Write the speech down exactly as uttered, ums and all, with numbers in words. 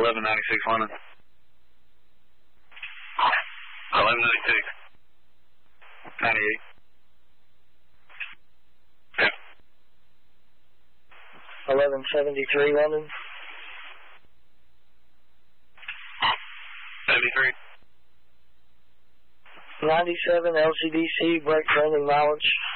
eleven ninety-six London. eleven ninety-six. ninety-eight. Yeah. eleven seventy-three London. seventy-three. ninety-seven L C D C, brake training mileage.